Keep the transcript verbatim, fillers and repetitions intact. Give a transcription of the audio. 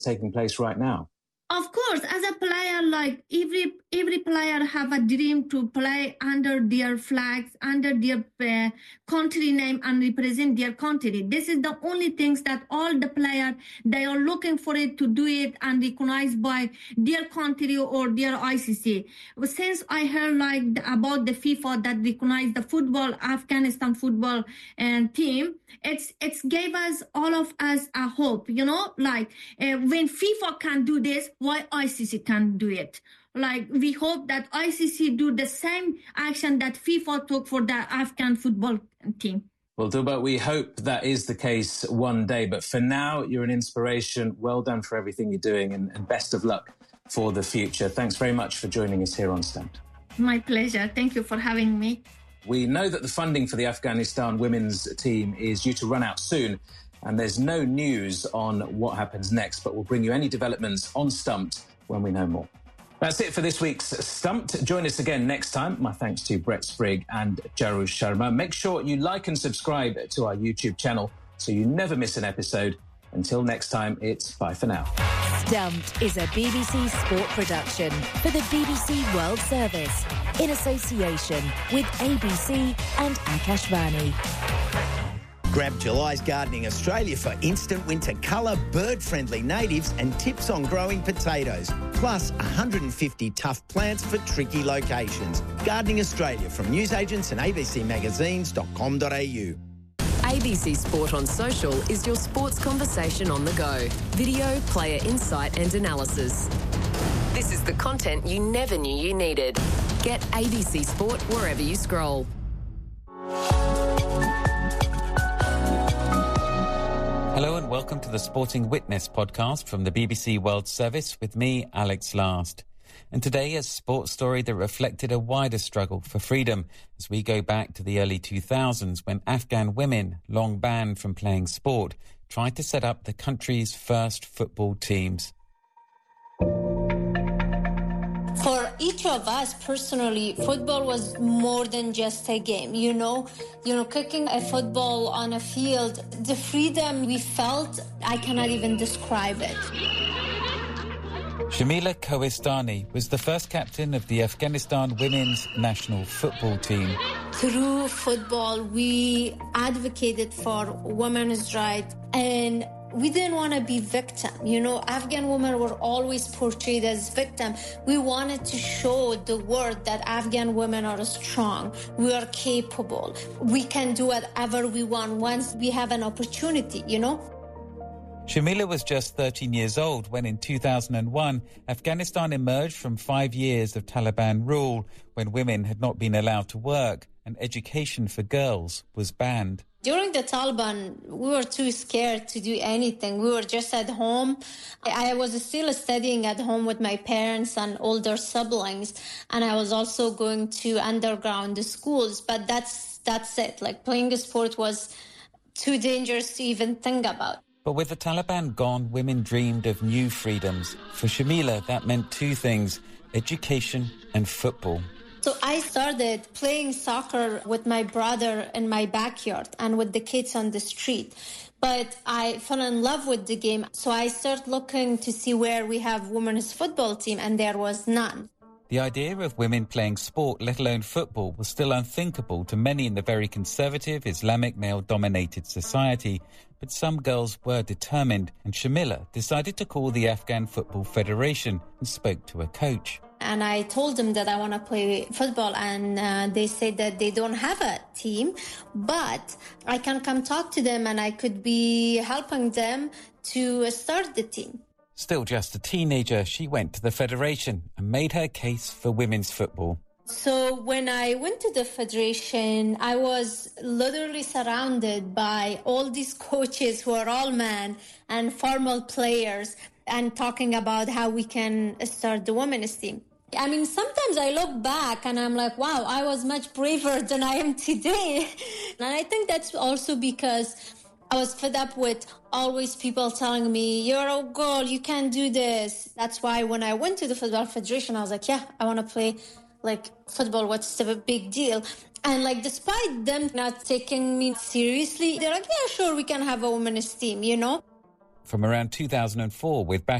taking place right now? Of course, as a player, like every every player have a dream to play under their flags, under their uh, country name, and represent their country. This is the only things that all the players, they are looking for it to do it and recognized by their country or their I C C. Since I heard like about the FIFA that recognized the football, Afghanistan football and team, it's it's gave us all of us a hope, you know, like uh, when FIFA can do this, why I C C can't do it? Like, we hope that I C C do the same action that FIFA took for the Afghan football team. Well, Tuba, we hope that is the case one day. But for now, you're an inspiration. Well done for everything you're doing, and, and best of luck for the future. Thanks very much for joining us here on Stumped. My pleasure. Thank you for having me. We know that the funding for the Afghanistan women's team is due to run out soon, and there's no news on what happens next, but we'll bring you any developments on Stumped when we know more. That's it for this week's Stumped. Join us again next time. My thanks to Brett Sprigg and Jarush Sharma. Make sure you like and subscribe to our YouTube channel so you never miss an episode. Until next time, it's bye for now. Stumped is a B B C sport production for the B B C World Service in association with A B C and Akashvani. Grab July's Gardening Australia for instant winter colour, bird-friendly natives and tips on growing potatoes. Plus one hundred fifty tough plants for tricky locations. Gardening Australia from newsagents and a b c magazines dot com dot a u. A B C Sport on Social is your sports conversation on the go. Video, player insight and analysis. This is the content you never knew you needed. Get A B C Sport wherever you scroll. Hello and welcome to the Sporting Witness podcast from the B B C World Service with me, Alex Last. And today a sports story that reflected a wider struggle for freedom as we go back to the early two thousands when Afghan women, long banned from playing sport, tried to set up the country's first football teams. For each of us personally, football was more than just a game, you know? You know, kicking a football on a field, the freedom we felt, I cannot even describe it. Shamila Koistani was the first captain of the Afghanistan women's national football team. Through football, we advocated for women's rights, and we didn't want to be victim. You know, Afghan women were always portrayed as victim. We wanted to show the world that Afghan women are strong. We are capable. We can do whatever we want once we have an opportunity, you know? Shamila was just thirteen years old when in two thousand one, Afghanistan emerged from five years of Taliban rule when women had not been allowed to work and education for girls was banned. During the Taliban, we were too scared to do anything. We were just at home. I was still studying at home with my parents and older siblings, and I was also going to underground schools, but that's that's it. Like, playing a sport was too dangerous to even think about. But with the Taliban gone, women dreamed of new freedoms. For Shamila, that meant two things, education and football. So I started playing soccer with my brother in my backyard and with the kids on the street. But I fell in love with the game. So I started looking to see where we have women's football team, and there was none. The idea of women playing sport, let alone football, was still unthinkable to many in the very conservative, Islamic, male-dominated society. But some girls were determined, and Shamila decided to call the Afghan Football Federation and spoke to a coach. And I told them that I want to play football, and uh, they said that they don't have a team, but I can come talk to them and I could be helping them to start the team. Still just a teenager, she went to the federation and made her case for women's football. So when I went to the federation, I was literally surrounded by all these coaches who are all men and formal players, and talking about how we can start the women's team. I mean, sometimes I look back and I'm like, wow, I was much braver than I am today. And I think that's also because I was fed up with always people telling me, you're a girl, you can't do this. That's why when I went to the Football Federation, I was like, yeah, I want to play like football. What's the big deal? And like, despite them not taking me seriously, they're like, yeah, sure, we can have a women's team, you know? from around two thousand four with back